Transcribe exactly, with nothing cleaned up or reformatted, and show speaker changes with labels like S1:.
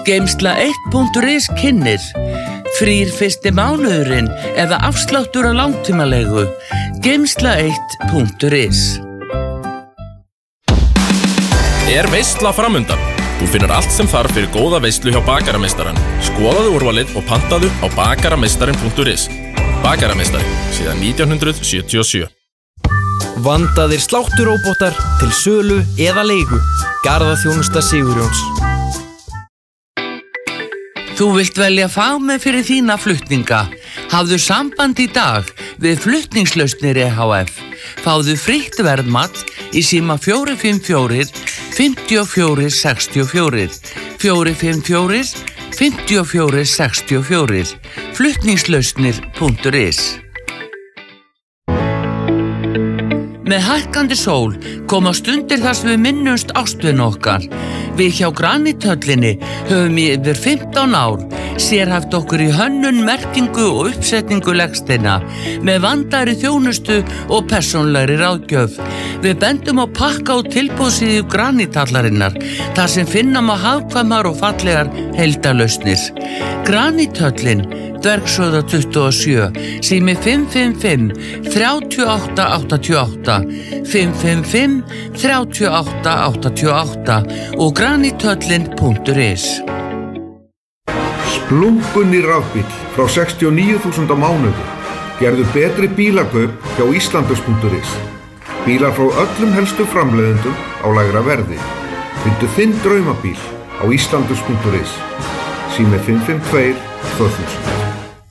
S1: Geymsla eitt punktur is kynnir frýr fyrsti mánuðurinn eða afsláttur á langtímalegu. Geymsla eitt punktur is.
S2: Er veisla framundan? Þú finnur allt sem þarf fyrir góða veislu hjá Bakarameistarann. Skoðaðu úrvalið og pantaðu á bakarameistarin punktur is. Bakarameistari, síðan nítján hundruð sjötíu og sjö.
S3: Vandaðir slátturóbótar til sölu eða leigu. Garðaþjónusta Sigurjóns.
S1: Þú vilt velja fagmenn fyrir þína flutninga. Hafðu samband í dag við Flutningslausnir E H F. Fáðu frítt verðmat í síma fjögur fimm fjögur, fimm fjögur sex fjögur, fjögur fimm fjögur, fimm fjögur sex fjögur, flutningslausnir punktur is. Með hækkandi sól koma stundir þar sem við minnumst ástvin okkar. Við hjá Granithöllinni höfum í yfir fimmtán ár sérhæft okkur í hönnun, merkingu og uppsetningu legsteina með vandaðri þjónustu og persónulegri ráðgjöf. Við bendum á pakka og tilboðsíðu Granithallarinnar þar sem finna má hagkvæmar og fallegar heildarlausnir. Granithöllin, Dvergshöfða tuttugu og sjö, sími fimm fimm fimm, þrjú átta átta átta, fimm fimm fimm, þrjú átta átta átta og granithöllin punktur is.
S4: Splunkunni rafbíll frá sextíu og níu þúsund á mánuði. Gerðu betri bílakaup hjá Íslandus punktur is. Bílar frá öllum helstu framleiðendum á lægra verði. Fyndu þinn draumabíl á Íslandus punktur is. Sími fimm fimm tvö, tvö þúsund.